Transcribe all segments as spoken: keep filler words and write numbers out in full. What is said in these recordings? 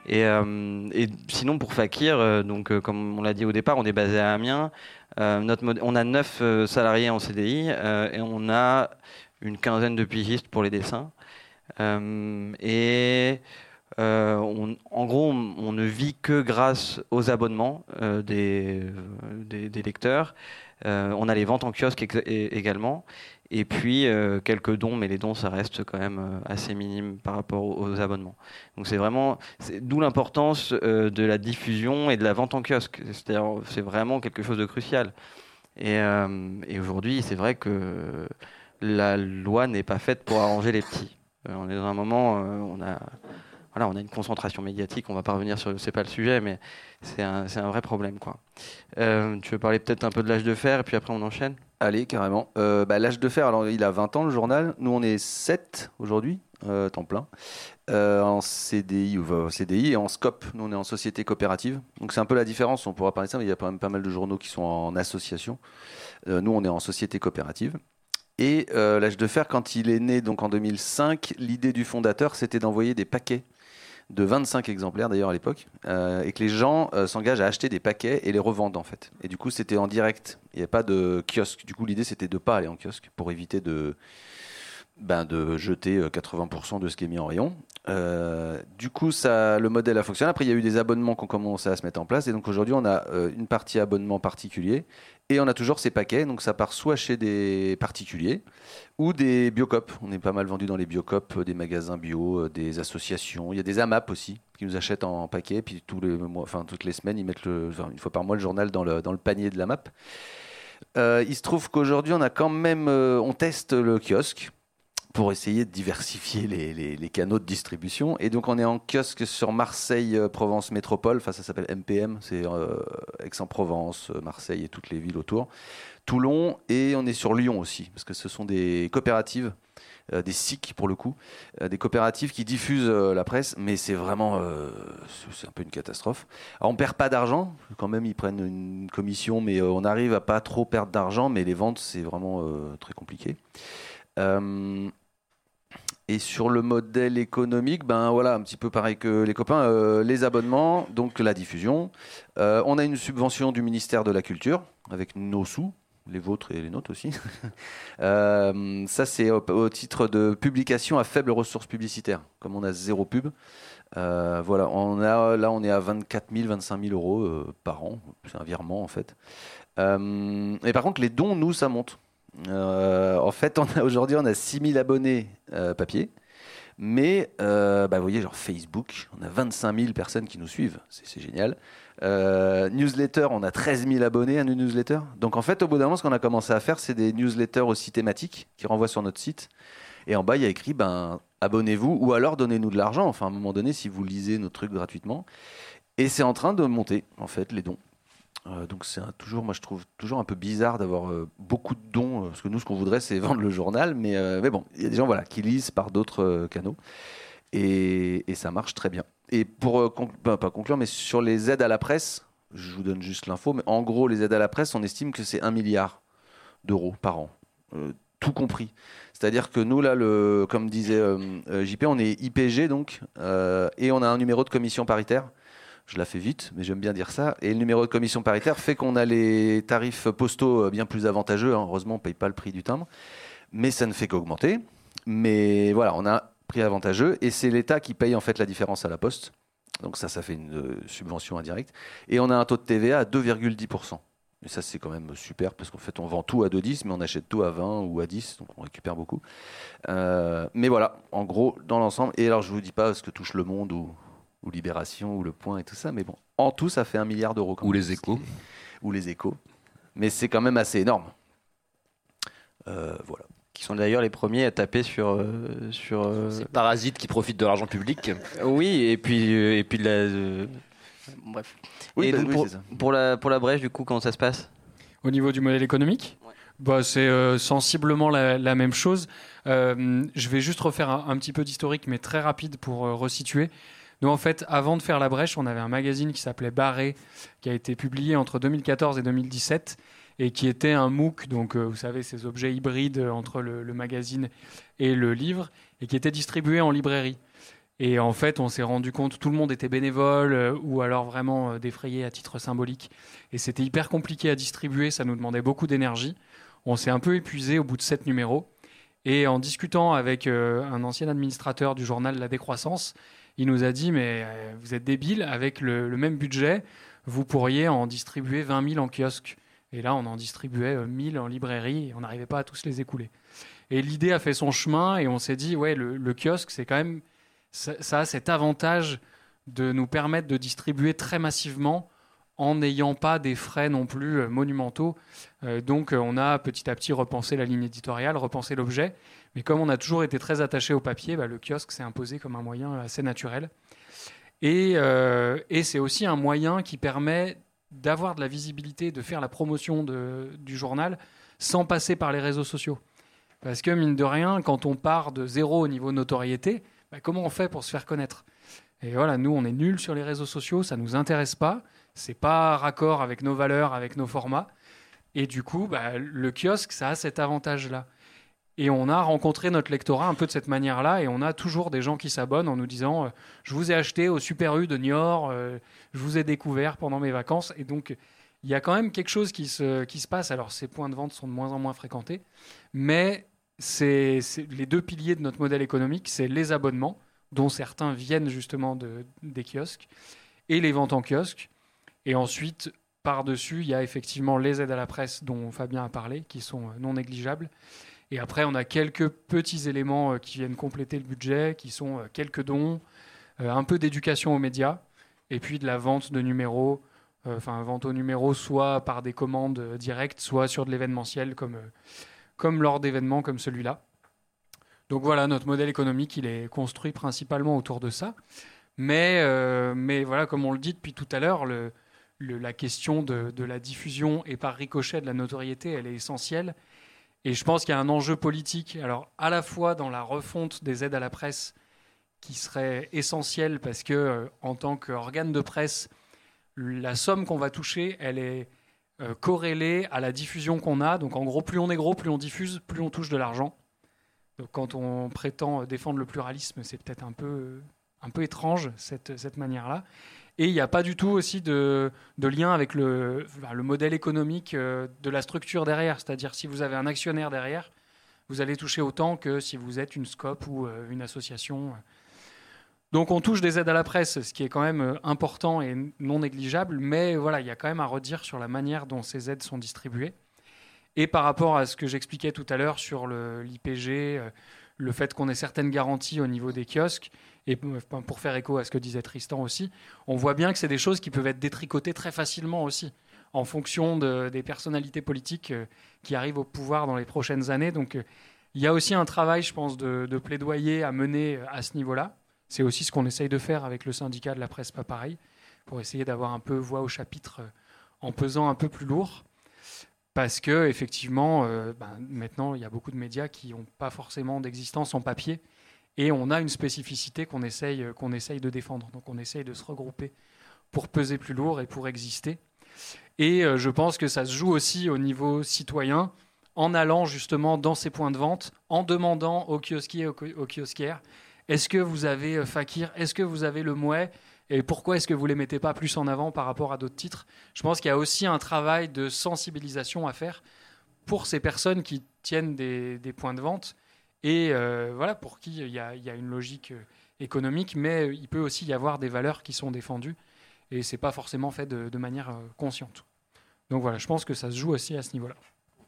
Et, euh, et sinon, pour Fakir, euh, donc, euh, comme on l'a dit au départ, on est basé à Amiens. Euh, notre mod- on a neuf euh, salariés en C D I euh, et on a une quinzaine de pigistes pour les dessins. Euh, et euh, on- en gros, on, on ne vit que grâce aux abonnements euh, des, euh, des, des lecteurs. Euh, on a les ventes en kiosque ex- é- également. Et puis euh, quelques dons, mais les dons, ça reste quand même euh, assez minime par rapport aux, aux abonnements. Donc c'est vraiment, c'est, d'où l'importance euh, de la diffusion et de la vente en kiosque. C'est-à-dire, c'est vraiment quelque chose de crucial. Et, euh, et aujourd'hui, c'est vrai que la loi n'est pas faite pour arranger les petits. Euh, on est dans un moment, euh, on a voilà, on a une concentration médiatique, on va pas revenir sur, c'est pas le sujet, mais c'est un, c'est un vrai problème, quoi. Euh, tu veux parler peut-être un peu de l'âge de fer, et puis après on enchaîne? Allez, carrément. Euh, bah, l'âge de fer, alors il a vingt ans le journal. Nous, on est sept aujourd'hui, euh, temps plein, euh, en C D I ou euh, C D I et en SCOP. Nous, on est en société coopérative. Donc c'est un peu la différence. On pourra parler de ça, mais il y a quand même pas mal de journaux qui sont en association. Euh, nous, on est en société coopérative. Et euh, l'âge de fer, quand il est né donc en deux mille cinq, l'idée du fondateur, c'était d'envoyer des paquets de vingt-cinq exemplaires d'ailleurs à l'époque, euh, et que les gens euh, s'engagent à acheter des paquets et les revendent en fait. Et du coup, c'était en direct. Il n'y avait pas de kiosque. Du coup, l'idée, c'était de ne pas aller en kiosque pour éviter de, ben, de jeter quatre-vingts pour cent de ce qui est mis en rayon. Euh, du coup, ça, le modèle a fonctionné. Après, il y a eu des abonnements qui ont commencé à se mettre en place. Et donc aujourd'hui, on a euh, une partie abonnement particulier et on a toujours ces paquets. Donc ça part soit chez des particuliers ou des biocoop. On est pas mal vendu dans les biocoop, euh, des magasins bio, euh, des associations. Il y a des AMAP aussi qui nous achètent en paquet. Puis tous les mois, enfin, toutes les semaines, ils mettent le, enfin, une fois par mois le journal dans le, dans le panier de l'AMAP. Euh, il se trouve qu'aujourd'hui, on a quand même, euh, on teste le kiosque pour essayer de diversifier les, les- les canaux de distribution. Et donc, on est en kiosque sur Marseille-Provence Métropole. Enfin, ça s'appelle M P M. C'est euh, Aix-en-Provence, euh, Marseille et toutes les villes autour. Toulon. Et on est sur Lyon aussi, parce que ce sont des coopératives, euh, des S I C pour le coup, euh, des coopératives qui diffusent euh, la presse. Mais c'est vraiment, euh, c'est c'est un peu une catastrophe. Alors, on perd pas d'argent. Quand même, ils prennent une commission, mais euh, on arrive à pas trop perdre d'argent. Mais les ventes, c'est vraiment euh, très compliqué. Euh, et sur le modèle économique, ben voilà, un petit peu pareil que les copains, euh, les abonnements, donc la diffusion. Euh, on a une subvention du ministère de la Culture avec nos sous, les vôtres et les nôtres aussi. Euh, ça, c'est au, au titre de publication à faible ressource publicitaire. Comme on a zéro pub, euh, voilà, on a, là on est à vingt-quatre mille, vingt-cinq mille euros euh, par an. C'est un virement en fait. Euh, et par contre, les dons, nous, ça monte. Euh, en fait, on a, aujourd'hui, on a six mille abonnés euh, papier. Mais, euh, bah, vous voyez, genre Facebook, on a vingt-cinq mille personnes qui nous suivent. C'est, c'est génial. Euh, newsletter, on a treize mille abonnés à nos newsletters. Donc, en fait, au bout d'un moment, ce qu'on a commencé à faire, c'est des newsletters aussi thématiques qui renvoient sur notre site. Et en bas, il y a écrit, ben, abonnez-vous ou alors donnez-nous de l'argent. Enfin, à un moment donné, si vous lisez nos trucs gratuitement. Et c'est en train de monter, en fait, les dons. Euh, donc c'est un- toujours, moi je trouve toujours un peu bizarre d'avoir euh, beaucoup de dons, euh, parce que nous ce qu'on voudrait c'est vendre le journal, mais, euh, mais bon, il y a des gens voilà, qui lisent par d'autres euh, canaux, et, et ça marche très bien. Et pour, euh, conc- bah, pas conclure, mais sur les aides à la presse, je vous donne juste l'info, mais en gros les aides à la presse, on estime que c'est un milliard d'euros par an, euh, tout compris. C'est-à-dire que nous là, le, comme disait euh, euh, J P, on est I P G donc, euh, et on a un numéro de commission paritaire. Je la fais vite, mais j'aime bien dire ça. Et le numéro de commission paritaire fait qu'on a les tarifs postaux bien plus avantageux. Hein. Heureusement, on ne paye pas le prix du timbre. Mais ça ne fait qu'augmenter. Mais voilà, on a un prix avantageux. Et c'est l'État qui paye en fait la différence à la poste. Donc ça, ça fait une euh, subvention indirecte. Et on a un taux de T V A à deux virgule dix pour cent. Et ça, c'est quand même super parce qu'en fait, on vend tout à deux virgule dix, mais on achète tout à vingt ou à dix. Donc on récupère beaucoup. Euh, mais voilà, en gros, dans l'ensemble. Et alors, je ne vous dis pas ce que touche Le Monde ou ou Libération, ou Le Point et tout ça, mais bon, en tout, ça fait un milliard d'euros. Quand Ou même. les échos. Ou les échos. Mais c'est quand même assez énorme. Euh, voilà. Qui sont d'ailleurs les premiers à taper sur... euh, sur euh, Ces parasites qui profitent de l'argent public. Oui, et puis, euh, et puis de la... euh, Bref. Oui, et bah, donc oui, pour, c'est ça. pour, la, pour la brèche, du coup, comment ça se passe? Au niveau du modèle économique, Ouais. bah, c'est euh, sensiblement la, la même chose. Euh, je vais juste refaire un, un petit peu d'historique, mais très rapide pour euh, resituer. Nous, en fait, avant de faire La Brèche, on avait un magazine qui s'appelait Barré, qui a été publié entre deux mille quatorze et deux mille dix-sept, et qui était un MOOC, donc euh, vous savez, ces objets hybrides entre le, le magazine et le livre, et qui était distribué en librairie. Et en fait, on s'est rendu compte, tout le monde était bénévole euh, ou alors vraiment euh, défrayé à titre symbolique. Et c'était hyper compliqué à distribuer, ça nous demandait beaucoup d'énergie. On s'est un peu épuisé au bout de sept numéros. Et en discutant avec euh, un ancien administrateur du journal La Décroissance, il nous a dit « Mais euh, vous êtes débile, avec le, le même budget, vous pourriez en distribuer vingt mille en kiosque. » Et là, on en distribuait euh, mille en librairie et on n'arrivait pas à tous les écouler. Et l'idée a fait son chemin et on s'est dit « Ouais, le, le kiosque, c'est quand même... » Ça, ça a cet avantage de nous permettre de distribuer très massivement en n'ayant pas des frais non plus euh, monumentaux. Euh, donc euh, on a petit à petit repensé la ligne éditoriale, repensé l'objet. Mais comme on a toujours été très attaché au papier, bah, le kiosque s'est imposé comme un moyen assez naturel. Et, euh, et c'est aussi un moyen qui permet d'avoir de la visibilité, de faire la promotion de, du journal sans passer par les réseaux sociaux. Parce que mine de rien, quand on part de zéro au niveau notoriété, bah, comment on fait pour se faire connaître ? Et voilà, nous, on est nuls sur les réseaux sociaux, ça ne nous intéresse pas, c'est pas raccord avec nos valeurs, avec nos formats. Et du coup, bah, le kiosque, ça a cet avantage-là. Et on a rencontré notre lectorat un peu de cette manière-là, et on a toujours des gens qui s'abonnent en nous disant euh, « Je vous ai acheté au Super U de Niort, euh, je vous ai découvert pendant mes vacances. » Et donc, il y a quand même quelque chose qui se, qui se passe. Alors, ces points de vente sont de moins en moins fréquentés, mais... C'est, c'est les deux piliers de notre modèle économique, c'est les abonnements, dont certains viennent justement de, des kiosques, et les ventes en kiosque. Et ensuite, par-dessus, il y a effectivement les aides à la presse dont Fabien a parlé, qui sont non négligeables. Et après, on a quelques petits éléments qui viennent compléter le budget, qui sont quelques dons, un peu d'éducation aux médias, et puis de la vente de numéros, enfin vente aux numéros, soit par des commandes directes, soit sur de l'événementiel, comme... comme lors d'événements comme celui-là. Donc voilà, notre modèle économique, il est construit principalement autour de ça. Mais, euh, mais voilà, comme on le dit depuis tout à l'heure, le, le, la question de, de la diffusion et par ricochet de la notoriété, elle est essentielle. Et je pense qu'il y a un enjeu politique, alors à la fois dans la refonte des aides à la presse, qui serait essentielle parce que, euh, en tant qu'organe de presse, la somme qu'on va toucher, elle est... Euh, corrélé à la diffusion qu'on a. Donc en gros, plus on est gros, plus on diffuse, plus on touche de l'argent. Donc quand on prétend défendre le pluralisme, c'est peut-être un peu, un peu étrange, cette, cette manière-là. Et il n'y a pas du tout aussi de, de lien avec le, enfin, le modèle économique euh, de la structure derrière. C'est-à-dire si vous avez un actionnaire derrière, vous allez toucher autant que si vous êtes une SCOP ou euh, une association. Donc on touche des aides à la presse, ce qui est quand même important et non négligeable, mais voilà, il y a quand même à redire sur la manière dont ces aides sont distribuées. Et par rapport à ce que j'expliquais tout à l'heure sur le, l'I P G, le fait qu'on ait certaines garanties au niveau des kiosques, et pour faire écho à ce que disait Tristan aussi, on voit bien que c'est des choses qui peuvent être détricotées très facilement aussi, en fonction de, des personnalités politiques qui arrivent au pouvoir dans les prochaines années. Donc il y a aussi un travail, je pense, de, de plaidoyer à mener à ce niveau-là. C'est aussi ce qu'on essaye de faire avec le syndicat de la presse pas pareil, pour essayer d'avoir un peu voix au chapitre en pesant un peu plus lourd. Parce que effectivement, euh, ben, maintenant, il y a beaucoup de médias qui n'ont pas forcément d'existence en papier. Et on a une spécificité qu'on essaye, qu'on essaye de défendre. Donc on essaye de se regrouper pour peser plus lourd et pour exister. Et euh, je pense que ça se joue aussi au niveau citoyen, en allant justement dans ces points de vente, en demandant aux kiosquiers et aux kiosquières, est-ce que vous avez Fakir ? Est-ce que vous avez Le Mouet ? Et pourquoi est-ce que vous ne les mettez pas plus en avant par rapport à d'autres titres ? Je pense qu'il y a aussi un travail de sensibilisation à faire pour ces personnes qui tiennent des, des points de vente et euh, voilà, pour qui il y, a, il y a une logique économique, mais il peut aussi y avoir des valeurs qui sont défendues et ce n'est pas forcément fait de, de manière consciente. Donc voilà, je pense que ça se joue aussi à ce niveau-là.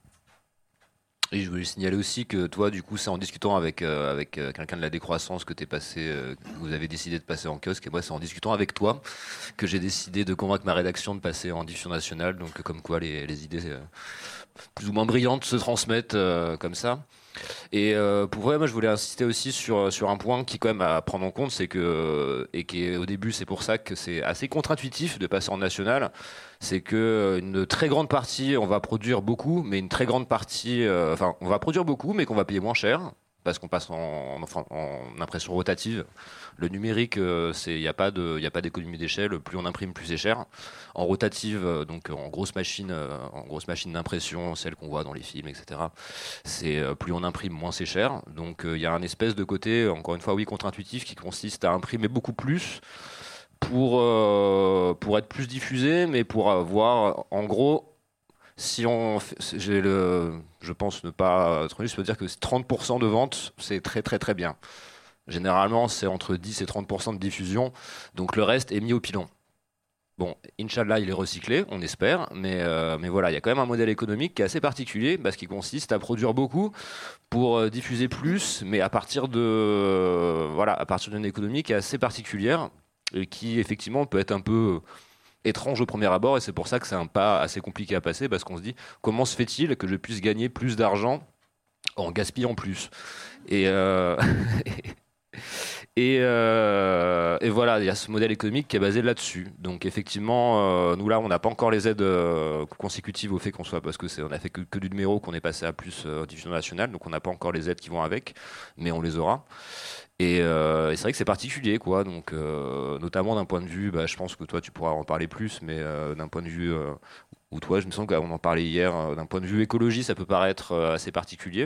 Et je voulais signaler aussi que toi, du coup, c'est en discutant avec, euh, avec euh, quelqu'un de la décroissance que t'es passé, euh, que vous avez décidé de passer en kiosque. Et moi, c'est en discutant avec toi que j'ai décidé de convaincre ma rédaction de passer en diffusion nationale. Donc, comme quoi les, les idées euh, plus ou moins brillantes se transmettent euh, comme ça. Et euh, pour vrai, moi, je voulais insister aussi sur sur un point qui, quand même, à prendre en compte, c'est que et qui est, au début, c'est pour ça que c'est assez contre-intuitif de passer en national. C'est que une très grande partie, on va produire beaucoup, mais une très grande partie, euh, enfin, on va produire beaucoup, mais qu'on va payer moins cher. parce qu'on passe en, enfin, en impression rotative. Le numérique, il n'y a pas de, y a pas d'économie d'échelle. Plus on imprime, plus c'est cher. En rotative, euh, donc en grosse machine, euh, en grosse machine d'impression, celle qu'on voit dans les films, et cetera. C'est euh, plus on imprime, moins c'est cher. Donc il euh, y a un espèce de côté, encore une fois, oui, contre-intuitif, qui consiste à imprimer beaucoup plus pour euh, pour être plus diffusé, mais pour avoir, en gros. Si on fait, j'ai le, je pense ne pas être juste, je peux dire que trente pour cent de vente, c'est très très très bien. Généralement, c'est entre dix et trente pour cent de diffusion, donc le reste est mis au pilon. Bon, Inch'Allah, il est recyclé, on espère, mais, euh, mais voilà, il y a quand même un modèle économique qui est assez particulier, parce qu'il consiste à produire beaucoup pour euh, diffuser plus, mais à partir de, euh, voilà, à partir d'une économie qui est assez particulière et qui effectivement peut être un peu étrange au premier abord, et c'est pour ça que c'est un pas assez compliqué à passer, parce qu'on se dit comment se fait-il que je puisse gagner plus d'argent en gaspillant plus, et, euh, et, euh, et voilà, il y a ce modèle économique qui est basé là-dessus. Donc effectivement, euh, nous là on n'a pas encore les aides euh, consécutives au fait qu'on soit, parce que c'est, on a fait que, que du numéro, qu'on est passé à plus euh, diffusion nationale, donc on n'a pas encore les aides qui vont avec, mais on les aura. Et, euh, et c'est vrai que c'est particulier, quoi. Donc, euh, notamment d'un point de vue, bah, je pense que toi tu pourras en parler plus, mais euh, d'un point de vue euh, où toi, je me sens qu'on en parlait hier, euh, d'un point de vue écologie, ça peut paraître euh, assez particulier.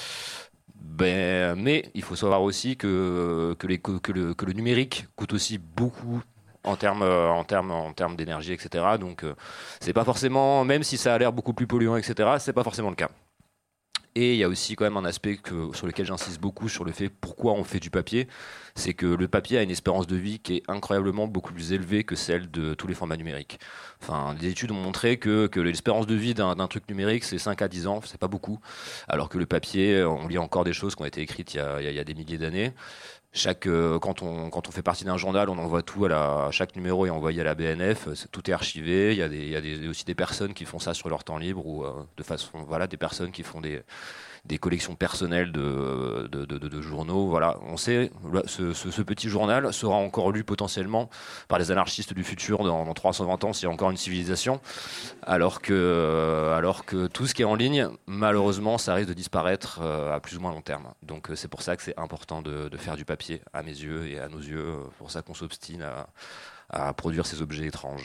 Ben, mais il faut savoir aussi que, que, les, que, le, que le numérique coûte aussi beaucoup en termes en termes en termes d'énergie, et cetera. Donc, euh, c'est pas forcément, même si ça a l'air beaucoup plus polluant, et cetera. C'est pas forcément le cas. Et il y a aussi quand même un aspect que, sur lequel j'insiste beaucoup, sur le fait pourquoi on fait du papier, c'est que le papier a une espérance de vie qui est incroyablement beaucoup plus élevée que celle de tous les formats numériques. Enfin, des études ont montré que, que l'espérance de vie d'un, d'un truc numérique, c'est cinq à dix ans, c'est pas beaucoup, alors que le papier, on lit encore des choses qui ont été écrites il y a, il y a, il y a des milliers d'années. Chaque, euh, quand, on, quand on fait partie d'un journal, on envoie tout à la, chaque numéro est envoyé à la B N F, c'est, tout est archivé. Il y a, des, il y a des, aussi des personnes qui font ça sur leur temps libre, ou euh, de façon, voilà, des personnes qui font des, des collections personnelles de, de, de, de, de journaux. Voilà, on sait, ce, ce, ce petit journal sera encore lu potentiellement par les anarchistes du futur dans, dans trois cent vingt ans, s'il y a encore une civilisation, alors que, alors que tout ce qui est en ligne, malheureusement, ça risque de disparaître à plus ou moins long terme. Donc c'est pour ça que c'est important de, de faire du papier, à mes yeux et à nos yeux. C'est pour ça qu'on s'obstine à, à produire ces objets étranges.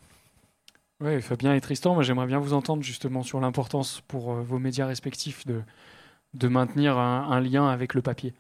Oui, Fabien et Tristan, moi j'aimerais bien vous entendre justement sur l'importance pour euh, vos médias respectifs de, de maintenir un, un lien avec le papier.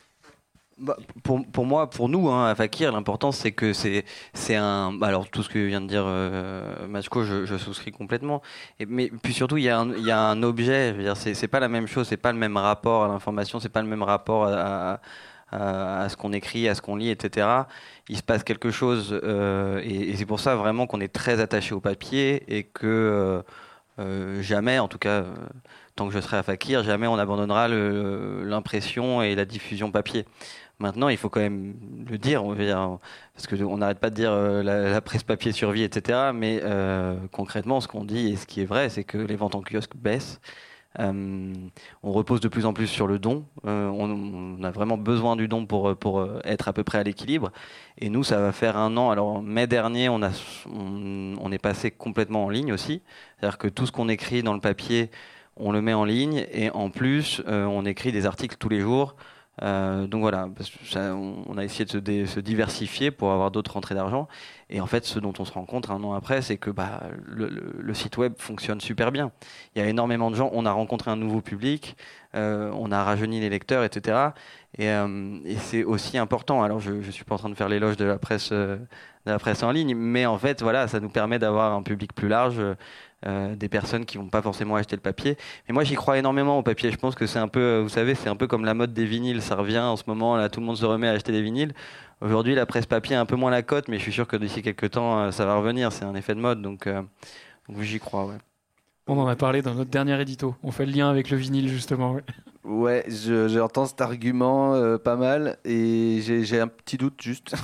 Bah, pour, pour moi, pour nous, hein, à Fakir, l'important c'est que c'est, c'est un. Alors tout ce que vient de dire euh, Matchko, je, je souscris complètement. Et, mais puis surtout, il y a un, il y a un objet. Je veux dire, c'est, c'est pas la même chose, c'est pas le même rapport à l'information, c'est pas le même rapport à, à à, à ce qu'on écrit, à ce qu'on lit, et cetera. Il se passe quelque chose, euh, et, et c'est pour ça vraiment qu'on est très attaché au papier et que euh, euh, jamais, en tout cas, euh, tant que je serai à Fakir, jamais on abandonnera le, l'impression et la diffusion papier. Maintenant, il faut quand même le dire, on veut dire, parce qu'on n'arrête pas de dire euh, la, la presse papier survit, et cetera. Mais euh, concrètement, ce qu'on dit et ce qui est vrai, c'est que les ventes en kiosque baissent. Euh, on repose de plus en plus sur le don. Euh, on, on a vraiment besoin du don pour, pour être à peu près à l'équilibre. Et nous, ça va faire un an. Alors, en mai dernier, on, a, on, on est passé complètement en ligne aussi. C'est-à-dire que tout ce qu'on écrit dans le papier, on le met en ligne. Et en plus, euh, on écrit des articles tous les jours. Euh, donc voilà, parce que ça, on a essayé de se, dé, se diversifier pour avoir d'autres rentrées d'argent. Et en fait, ce dont on se rend compte un an après, c'est que bah, le, le, le site web fonctionne super bien. Il y a énormément de gens. On a rencontré un nouveau public, euh, on a rajeuni les lecteurs, et cetera. Et, euh, et c'est aussi important. Alors, je ne suis pas en train de faire l'éloge de la presse, euh, de la presse en ligne, mais en fait, voilà, ça nous permet d'avoir un public plus large. Euh, des personnes qui vont pas forcément acheter le papier. Mais moi, j'y crois énormément au papier. Je pense que c'est un peu, vous savez, c'est un peu comme la mode des vinyles. Ça revient en ce moment, là, tout le monde se remet à acheter des vinyles. Aujourd'hui, la presse papier a un peu moins la cote, mais je suis sûr que d'ici quelques temps, euh, ça va revenir. C'est un effet de mode, donc, euh, donc j'y crois, ouais. On en a parlé dans notre dernier édito. On fait le lien avec le vinyle, justement. Ouais, ouais je, j'entends cet argument euh, pas mal, et j'ai, j'ai un petit doute, juste.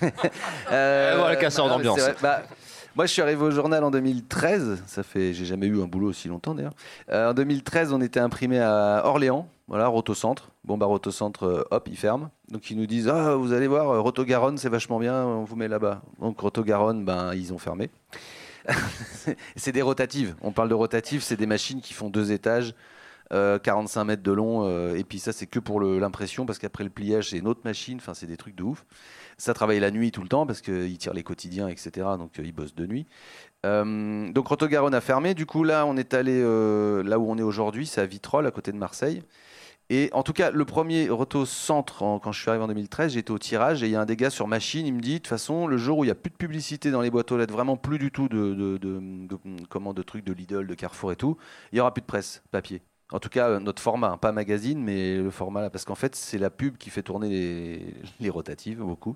euh, voilà, le casseur d'ambiance. Bah, moi, je suis arrivé au journal en deux mille treize. Ça fait, j'ai jamais eu un boulot aussi longtemps d'ailleurs. Euh, en deux mille treize, on était imprimé à Orléans, voilà, Rotocentre. Bon, bah, Rotocentre, euh, hop, ils ferment. Donc, ils nous disent, ah, vous allez voir, Roto-Garonne, c'est vachement bien, on vous met là-bas. Donc, Roto-Garonne, ben, ils ont fermé. C'est des rotatives. On parle de rotatives, c'est des machines qui font deux étages euh, quarante-cinq mètres de long, euh, et puis ça c'est que pour le- l'impression, parce qu'après le pliage c'est une autre machine, enfin c'est des trucs de ouf. Ça travaille la nuit tout le temps, parce qu'ils tirent les quotidiens, et cetera. Donc euh, ils bossent de nuit. Euh, donc Rotogaronne a fermé, du coup là on est allé euh, là où on est aujourd'hui, c'est à Vitrolles, à côté de Marseille. Et en tout cas, le premier Roto Centre, en- quand je suis arrivé en deux mille treize, j'étais au tirage et il y a un des gars sur machine, il me dit, de toute façon, le jour où il n'y a plus de publicité dans les boîtes aux lettres, vraiment plus du tout de, de, de, de- comment, de trucs de Lidl, de Carrefour et tout, il n'y aura plus de presse papier. En tout cas, euh, notre format, hein, pas magazine, mais le format là, parce qu'en fait, c'est la pub qui fait tourner les, les rotatives, beaucoup.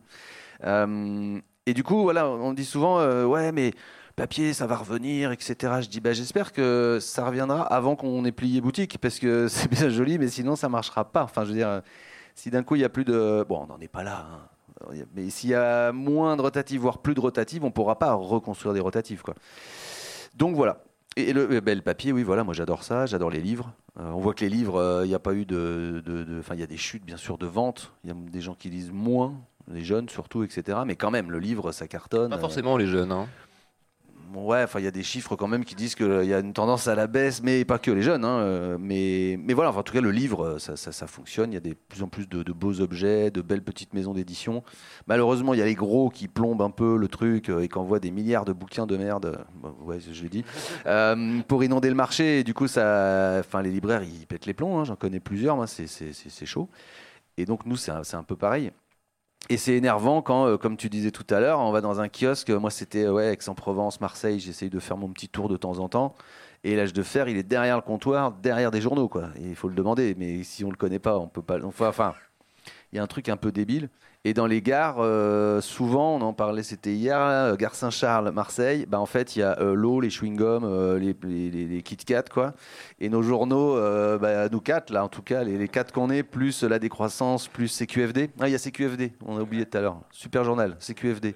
Euh, et du coup, voilà, on dit souvent, euh, ouais, mais papier, ça va revenir, et cetera. Je dis, bah, j'espère que ça reviendra avant qu'on ait plié boutique, parce que c'est bien joli, mais sinon, ça marchera pas. Enfin, je veux dire, euh, si d'un coup, il y a plus de... Bon, on n'en est pas là, hein. Mais s'il y a moins de rotatives, voire plus de rotatives, on pourra pas reconstruire des rotatives, quoi. Donc, voilà. Et le, euh, ben, le papier, oui, voilà, moi j'adore ça, j'adore les livres. Euh, on voit que les livres, il n'y a pas eu de... de- de- Enfin, il y a des chutes, bien sûr, de vente. Il y a des gens qui lisent moins, les jeunes surtout, et cetera. Mais quand même, le livre, ça cartonne. Pas forcément les jeunes. Hein. Ouais, enfin, il y a des chiffres quand même qui disent qu'il y a une tendance à la baisse, mais pas que les jeunes. Hein, euh, mais, mais voilà, enfin, en tout cas, le livre, ça, ça, ça fonctionne. Il y a de plus en plus de, de beaux objets, de belles petites maisons d'édition. Malheureusement, il y a les gros qui plombent un peu le truc euh, et qui envoient des milliards de bouquins de merde. Bon, ouais, je l'ai dit. Euh, pour inonder le marché. Et du coup, ça, enfin, les libraires, ils pètent les plombs. Hein, j'en connais plusieurs. Moi, c'est, c'est, c'est, c'est chaud. Et donc, nous, c'est un, c'est un peu pareil. Et c'est énervant quand, euh, comme tu disais tout à l'heure, on va dans un kiosque. Moi, c'était euh, ouais, Aix-en-Provence, Marseille. J'essaye de faire mon petit tour de temps en temps. Et l'âge de fer, il est derrière le comptoir, derrière des journaux, quoi. Et il faut le demander. Mais si on le connaît pas, on peut pas. Enfin, enfin, il y a un truc un peu débile. Et dans les gares, euh, souvent, on en parlait, c'était hier, là, gare Saint-Charles, Marseille. Bah, en fait, il y a euh, l'eau, les chewing-gums, euh, les, les, les, les Kit Kat, quoi. Et nos journaux, euh, bah, nous quatre, là, en tout cas, les, les quatre qu'on est, plus la décroissance, plus C Q F D. Ah, il y a C Q F D, on a oublié tout à l'heure. Super journal, C Q F D.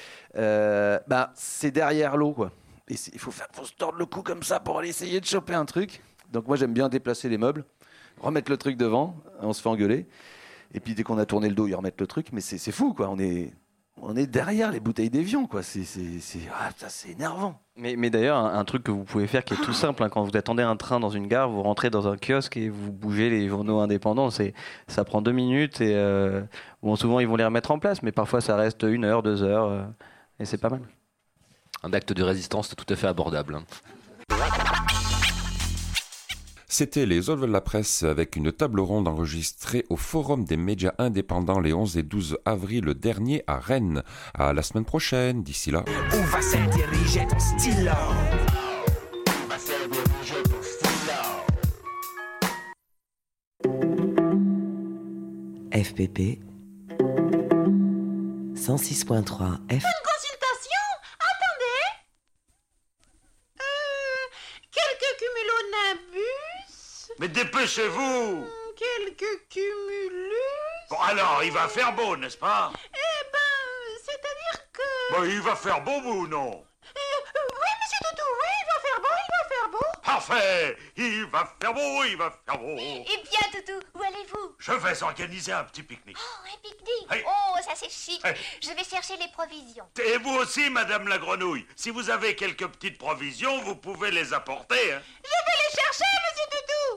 Euh, bah, c'est derrière l'eau, quoi. Et il faut, faire- faut se tordre le cou comme ça pour aller essayer de choper un truc. Donc moi, j'aime bien déplacer les meubles, remettre le truc devant, on se fait engueuler. Et puis dès qu'on a tourné le dos, ils remettent le truc. Mais c'est c'est fou, quoi. On est, on est derrière les bouteilles d'évian, quoi. C'est c'est- c'est- ah, ça, c'est énervant. Mais, mais d'ailleurs, un, un truc que vous pouvez faire qui est tout simple, hein, quand vous attendez un train dans une gare, vous rentrez dans un kiosque et vous bougez les journaux indépendants. C'est, ça prend deux minutes et euh, bon, souvent ils vont les remettre en place, mais parfois ça reste une heure, deux heures euh, et c'est pas mal. Un acte de résistance tout à fait abordable. Hein. C'était les Autres de la presse avec une table ronde enregistrée au Forum des médias indépendants les onze et douze avril dernier à Rennes. À la semaine prochaine, d'ici là. Où va s'intériger ton stylo? Où va s'intériger ton stylo? F P P cent six point trois F. Consultation. Attendez. Euh, quelques cumulonimbus. Mais dépêchez-vous! Quelques cumulus. Bon, alors, il va faire beau, n'est-ce pas? Eh ben, c'est-à-dire que... Bon, il va faire beau, ou non? Euh, oui, monsieur Toutou, oui, il va faire beau, il va faire beau. Parfait! Il va faire beau, il va faire beau! Eh bien, Toutou, où allez-vous? Je vais organiser un petit pique-nique. Oh, un pique-nique. Hey. Oh, ça c'est chic. Hey. Je vais chercher les provisions. Et vous aussi, Madame la Grenouille. Si vous avez quelques petites provisions, vous pouvez les apporter. Hein. Je vais les chercher, monsieur Toutou.